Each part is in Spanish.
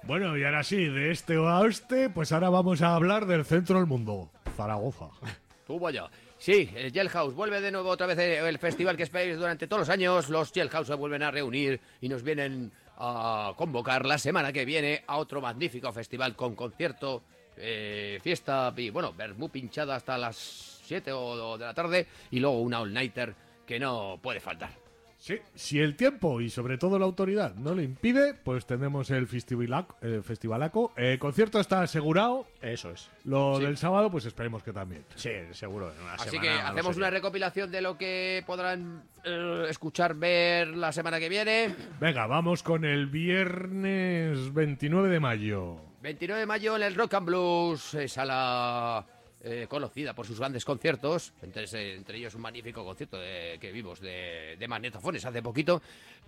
Bueno, y ahora sí, de este a oeste, pues ahora vamos a hablar del centro del mundo, Zaragoza. Tú vaya. Sí, el Jailhouse vuelve de nuevo otra vez el festival que esperáis durante todos los años. Los Jailhouse se vuelven a reunir y nos vienen a convocar la semana que viene a otro magnífico festival con concierto, fiesta y bueno, vermú pinchada hasta las 7 o de la tarde y luego una all-nighter que no puede faltar. Sí, si el tiempo y sobre todo la autoridad no lo impide, pues tenemos el festivalaco. El concierto está asegurado. Eso es. Lo del sábado, pues esperemos que también. Sí, seguro. En una Así semana, que no hacemos sé una qué. recopilación de lo que podrán escuchar, ver la semana que viene. Venga, vamos con el viernes 29 de mayo. 29 de mayo en el Rock and Blues, sala conocida por sus grandes conciertos, entre ellos un magnífico concierto que vimos de Magnetofones hace poquito,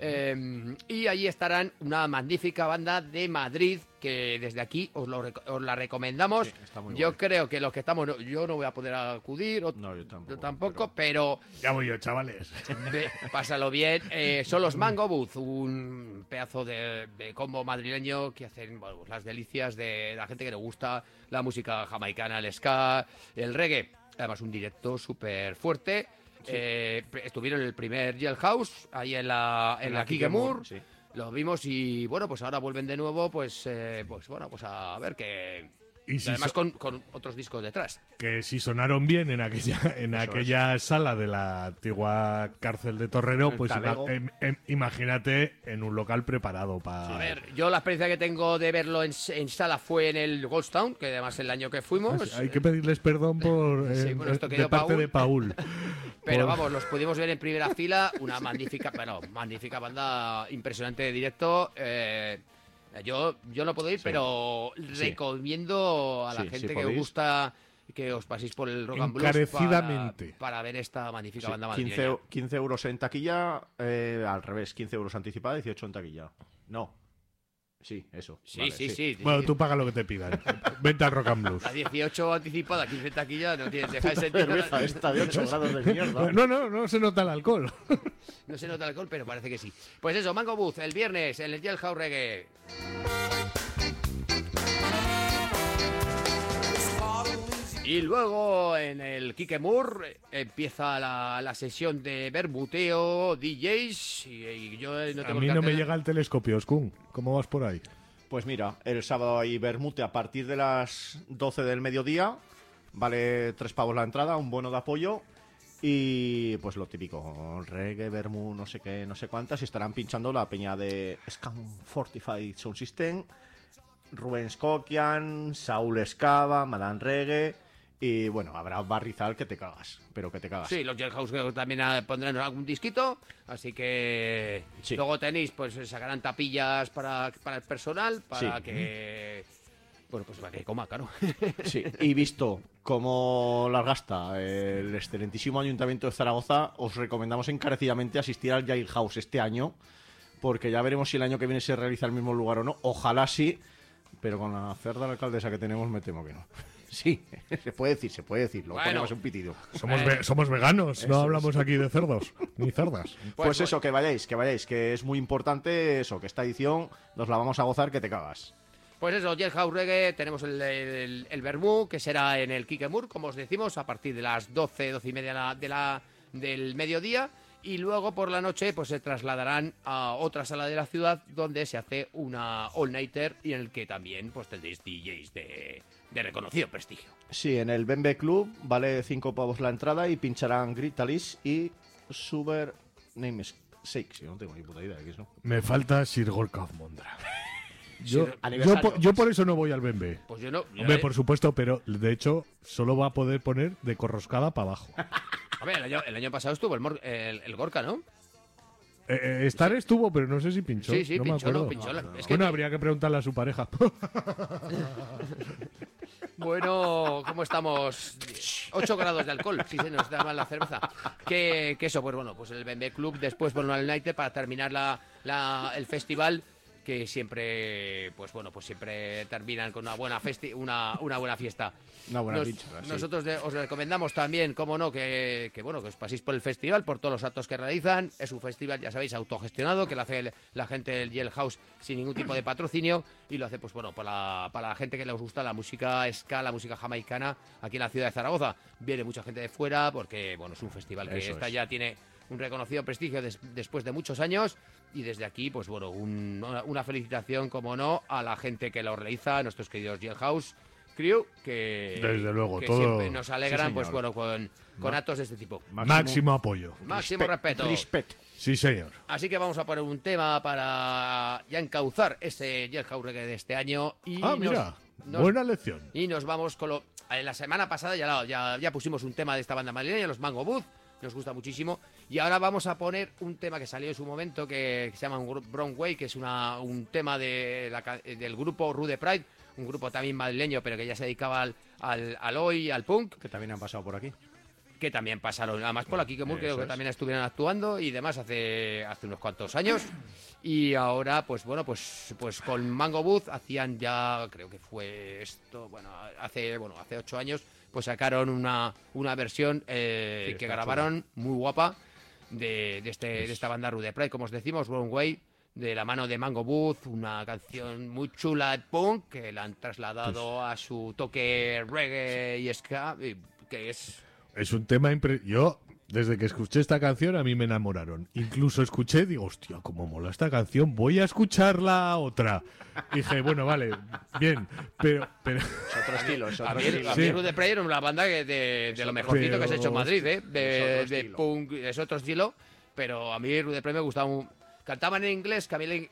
y allí estarán una magnífica banda de Madrid que desde aquí os la recomendamos. Sí, está muy yo guay. creo que los que estamos, yo no voy a poder acudir, No, yo tampoco, pero Ya voy yo, chavales. pásalo bien. Son los Mango Booth, un pedazo de combo madrileño que hacen bueno, pues las delicias de la gente que le gusta la música jamaicana, el ska, el reggae. Además, un directo súper fuerte. Estuvieron en el primer Jailhouse, ahí en la Kikemur. Sí. Lo vimos y bueno, pues ahora vuelven de nuevo, pues bueno, pues a ver qué. Y si además so- con otros discos detrás. Que si sonaron bien en aquella sala de la antigua cárcel de Torrero, El pues Talego. imagínate en un local preparado para... A ver, yo la experiencia que tengo de verlo en sala fue en el Goldstown, que además el año que fuimos. Hay que pedirles perdón por Sí, bueno, esto de quedó parte Paul. de Paul. Pero Por- vamos, los pudimos ver en primera fila, una magnífica banda impresionante de directo. Yo no puedo ir, pero recomiendo a la Sí, gente si que os podéis. gusta que os paséis por el Rock and Blues Encarecidamente. para ver esta magnífica Sí, banda 15, madrileña. 15 euros en taquilla, al revés, 15 euros anticipada, 18 en taquilla. No. Sí, eso. Sí, vale, sí. Bueno, tú paga lo que te pidan. Vente al Rock and Blues. La 18 anticipada, 15 en taquilla, no tienes, deja de sentir Cerveza nada. esta de 8 grados de mierda. No se nota el alcohol. No se nota el alcohol, pero parece que sí. Pues eso, Mango Booth, el viernes en el Jailhouse Reggae. Y luego en el Kikemur empieza la sesión de berbuteo, DJs y yo no A tengo mí el no me cartel. llega el telescopio, Skun. ¿Cómo vas por ahí? Pues mira, el sábado hay Bermute a partir de las 12 del mediodía. Vale 3 pavos la entrada, un bono de apoyo. Y pues lo típico, reggae, vermú, no sé qué, no sé cuántas. Y estarán pinchando la peña de Scan Fortified Sound System, Rubén Skokian, Saúl Escava, Madame Reggae. Y bueno, habrá barrizal que te cagas, pero que te cagas. Sí, los Jailhouse creo que también pondrán algún disquito, así que Sí. luego tenéis, pues sacarán tapillas para el personal, para Sí. que... Bueno, pues para que coma, claro. Sí, y visto cómo las gasta el excelentísimo Ayuntamiento de Zaragoza, os recomendamos encarecidamente asistir al Jailhouse este año, porque ya veremos si el año que viene se realiza el mismo lugar o no. Ojalá sí, pero con la cerda de la alcaldesa que tenemos me temo que no. Sí, se puede decir, lo Bueno. ponemos un pitido. Somos veganos, no hablamos aquí de cerdos, ni cerdas. Pues eso, que vayáis, que es muy importante eso, que esta edición nos la vamos a gozar que te cagas. Pues eso, Jailhouse Reggae, tenemos el Vermú, que será en el Kikemur, como os decimos, a partir de las 12 y media del mediodía. Y luego por la noche pues se trasladarán a otra sala de la ciudad donde se hace una all-nighter y en el que también pues tendréis DJs de reconocido prestigio. Sí, en el Bembe Club vale 5 pavos la entrada y pincharán Gritalis y Super Namesake. Yo no tengo ni puta idea de qué es, ¿no? Me falta Sir Gorka Mondra. Yo, aniversario. yo por eso no voy al Bembe. Pues yo no... Hombre, por supuesto, pero de hecho solo va a poder poner de corroscada para abajo. A ver, el año pasado estuvo el Gorka, ¿no? Estar estuvo, pero no sé si pinchó. Sí, no pinchó, me acuerdo. no, pinchó. Es que, Bueno, habría que preguntarle a su pareja. bueno, ¿cómo estamos? 8 grados de alcohol, si se nos da mal la cerveza. Que eso, pues bueno, pues el BMB Club después, bueno, al night para terminar el festival, que siempre, pues bueno, pues siempre terminan con una buena una buena fiesta. Una buena pincha, sí. Nosotros os recomendamos también, como no, que bueno, que os paséis por el festival, por todos los actos que realizan. Es un festival, ya sabéis, autogestionado, que lo hace la gente del Jailhouse sin ningún tipo de patrocinio, y lo hace, pues bueno, para la gente que les gusta la música ska, la música jamaicana, aquí en la ciudad de Zaragoza. Viene mucha gente de fuera, porque bueno, es un festival que ya tiene un reconocido prestigio después de muchos años, y desde aquí, pues bueno, una felicitación, como no, a la gente que lo realiza, a nuestros queridos Jailhouse Crew, que desde luego que todo siempre nos alegran, sí, pues bueno, con actos de este tipo. máximo apoyo. Máximo respeto. Respect. Sí, señor. Así que vamos a poner un tema para ya encauzar ese Jailhouse Reggae de este año. Y Mira, buena lección. Y nos vamos con lo... La semana pasada ya pusimos un tema de esta banda madrileña, los Mango Booth, nos gusta muchísimo. Y ahora vamos a poner un tema que salió en su momento, que se llama Brown Way, que es un tema del grupo Rude Pride, un grupo también madrileño, pero que ya se dedicaba al oi, al punk. Que también han pasado por aquí. Que también pasaron, además por aquí, que creo que también estuvieron actuando y demás hace unos cuantos años. Y ahora, pues bueno, pues con Mango Booth hacían ya, creo que fue esto, bueno, hace 8 años, pues sacaron una versión que grabaron muy guapa de esta banda Rude Pride, como os decimos, Wrong Way, de la mano de Mango Booth, una canción muy chula de punk que la han trasladado a su toque reggae y ska, que es un tema yo desde que escuché esta canción a mí me enamoraron. Incluso escuché, digo, hostia, cómo mola esta canción, voy a escuchar la otra. Dije, bueno, vale, bien, pero... Es otro estilo, es otro a estilo. mí Rude Pride era una banda de lo mejorcito que se ha hecho en Madrid, de punk, es otro estilo, pero a mí Rude Pride me gustaba cantaban en inglés,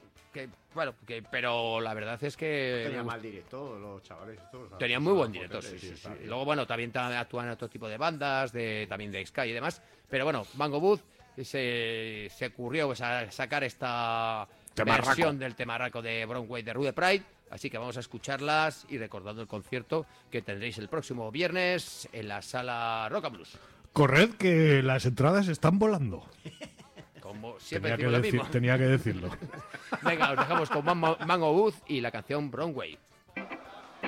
pero la verdad es que... Tenía mal directo los chavales. Tenían muy buen directo, sí. Luego, bueno, también actúan en otro tipo de bandas, también de Sky y demás. Pero bueno, Mango Booth se ocurrió pues, a sacar esta versión del temarraco de Brown Way de Rude Pride. Así que vamos a escucharlas y recordando el concierto que tendréis el próximo viernes en la sala Rock and Blues. Corred, que las entradas están volando. Como siempre decimos lo mismo. Tenía que decirlo. Venga, os dejamos con Mango Booth y la canción Brown Way.